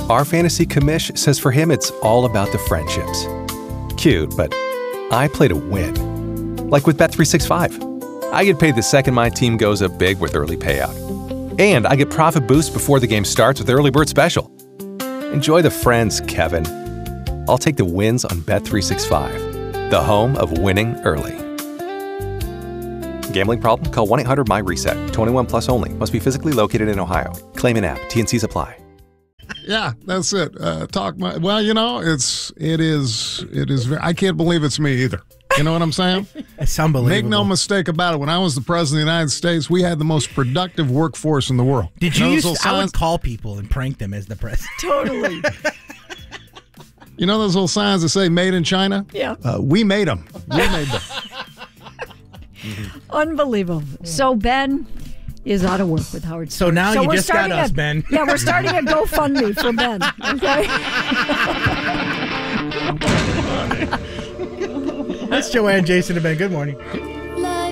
Our fantasy commish says for him it's all about the friendships. Cute, but I play to win. Like with Bet365. I get paid the second my team goes up big with early payout. And I get profit boost before the game starts with Early Bird Special. Enjoy the friends, Kevin. I'll take the wins on Bet365, the home of winning early. Gambling problem? Call 1-800-MY-RESET. 21 plus only. Must be physically located in Ohio. Claim in app. T&Cs apply. Yeah, that's it. Well, it is. I can't believe it's me either. You know what I'm saying? It's unbelievable. Make no mistake about it. When I was the president of the United States, we had the most productive workforce in the world. Did you I would call people and prank them as the president. Totally. You know those little signs that say "Made in China"? Yeah. We made them. We made them. Unbelievable. So Ben is out of work with Howard Stern. So now you just got us, Ben. Yeah, we're starting a GoFundMe for Ben. Okay. That's Joanne, Jason, and Ben. Good morning.